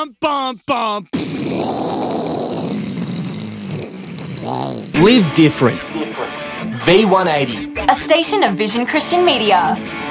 bum, bum, bum. Live different. V180. A station of Vision Christian Media.